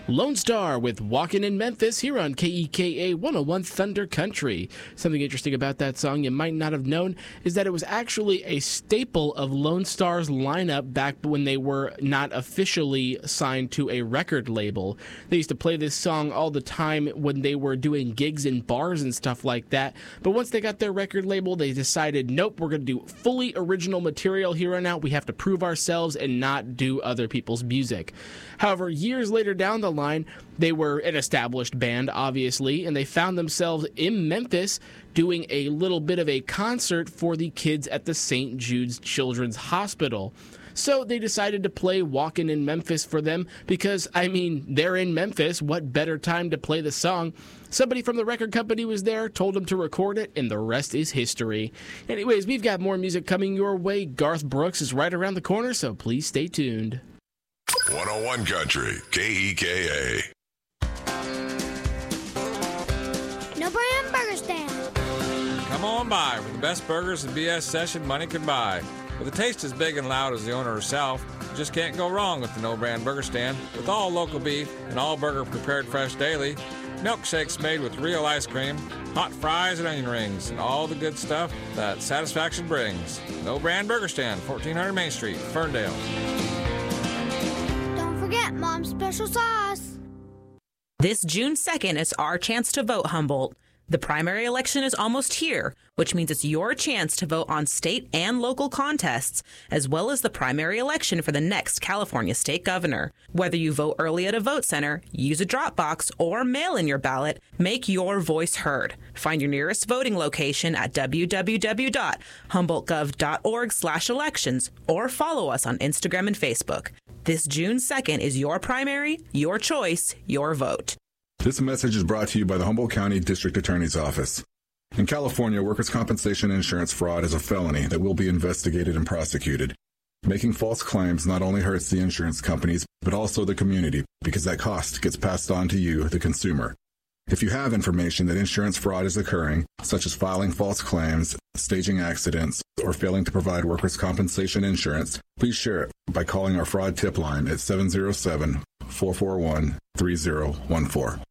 Lone Star with Walkin' in Memphis here on KEKA 101 Thunder Country. Something interesting about that song you might not have known is that it was actually a staple of Lone Star's lineup back when they were not officially signed to a record label. They used to play this song all the time when they were doing gigs in bars and stuff like that. But once they got their record label, they decided, nope, we're going to do fully original material here on out. We have to prove ourselves and not do other people's music. However, years later down the line, they were an established band, obviously, and they found themselves in Memphis doing a little bit of a concert for the kids at the St. Jude's Children's Hospital. So they decided to play Walkin' in Memphis for them because, they're in Memphis. What better time to play the song? Somebody from the record company was there, told them to record it, and the rest is history. Anyways, we've got more music coming your way. Garth Brooks is right around the corner, so please stay tuned. 101 Country, KEKA. No Brand Burger Stand. Come on by for the best burgers and BS session money could buy. With a taste as big and loud as the owner herself, you just can't go wrong with the No Brand Burger Stand. With all local beef and all burger prepared fresh daily, milkshakes made with real ice cream, hot fries and onion rings, and all the good stuff that satisfaction brings. No Brand Burger Stand, 1400 Main Street, Ferndale. Forget Mom's special sauce. This June 2nd is our chance to vote, Humboldt. The primary election is almost here, which means it's your chance to vote on state and local contests, as well as the primary election for the next California state governor. Whether you vote early at a vote center, use a drop box, or mail in your ballot, make your voice heard. Find your nearest voting location at www.humboldtgov.org/elections or follow us on Instagram and Facebook. This June 2nd is your primary, your choice, your vote. This message is brought to you by the Humboldt County District Attorney's Office. In California, workers' compensation insurance fraud is a felony that will be investigated and prosecuted. Making false claims not only hurts the insurance companies, but also the community, because that cost gets passed on to you, the consumer. If you have information that insurance fraud is occurring, such as filing false claims, staging accidents, or failing to provide workers' compensation insurance, please share it by calling our fraud tip line at 707-441-3014.